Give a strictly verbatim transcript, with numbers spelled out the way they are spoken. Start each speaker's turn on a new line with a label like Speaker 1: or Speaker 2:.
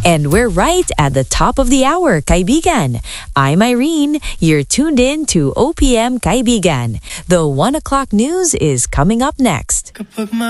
Speaker 1: And we're right at the top of the hour, kaibigan. I'm Irene. You're tuned in to O P M Kaibigan. The one o'clock news is coming up next.
Speaker 2: Kapag